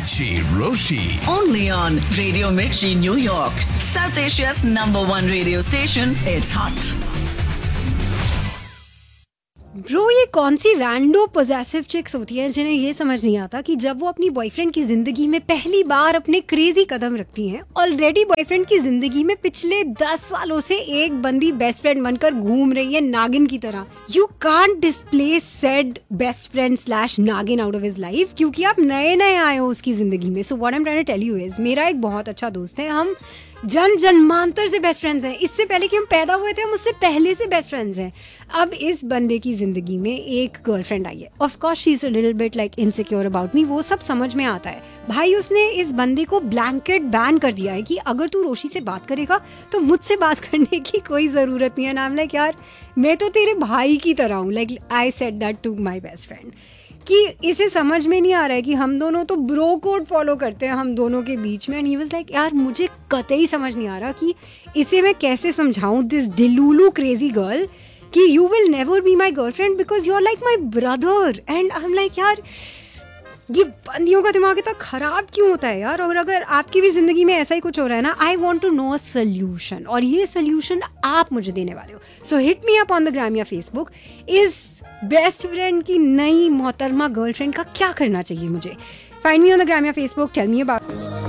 Mirchi Roshi. Only on Radio Mirchi, New York. South Asia's #1 radio station. It's hot. Bro, ये कौन सी रैंडो possessive chicks होती हैं जिन्हें ये समझ नहीं आता कि जब वो अपनी बॉयफ्रेंड की जिंदगी में पहली बार अपने क्रेजी कदम रखती हैं, ऑलरेडी बॉयफ्रेंड की जिंदगी में पिछले 10 सालों से एक बंदी बेस्ट फ्रेंड बनकर घूम रही है नागिन की तरह. You can't displace said best friend / नागिन आउट ऑफ हिज लाइफ क्योंकि आप नए नए आए हो उसकी जिंदगी में. So what I am trying to tell you is, मेरा एक बहुत अच्छा दोस्त है, हम जन्मांतर से बेस्ट फ्रेंड्स हैं. इससे पहले कि हम पैदा हुए थे हम उससे पहले से बेस्ट फ्रेंड्स हैं. अब इस बंदे की जिंदगी में एक गर्लफ्रेंड आई है. Of course she is a little bit like insecure about me, वो सब समझ में आता है. भाई उसने इस बंदे को ब्लैंकेट बैन कर दिया है कि अगर तू रोशी से बात करेगा तो मुझसे बात करने की कोई ज़रूरत नहीं है. नाम लाइक यार मैं तो तेरे भाई की तरह हूँ. Like I said that to my best friend कि इसे समझ में नहीं आ रहा है कि हम दोनों तो ब्रो कोड फॉलो करते हैं हम दोनों के बीच में. एंड ही वाज लाइक यार मुझे कतई समझ नहीं आ रहा कि इसे मैं कैसे समझाऊं दिस डिलूलू क्रेजी गर्ल कि you will never be my girlfriend because you are like my brother. And I am like यार ये बंदियों का दिमाग इतना खराब क्यों होता है यार. और अगर आपकी भी जिंदगी में ऐसा ही कुछ हो रहा है ना, I want to know a solution, और ये सोल्यूशन आप मुझे देने वाले हो. सो hit me up on the gram या फेसबुक. इस बेस्ट फ्रेंड की नई मोहतरमा गर्लफ्रेंड का क्या करना चाहिए मुझे? Find me on the gram या फेसबुक, टेल मी अबाउट.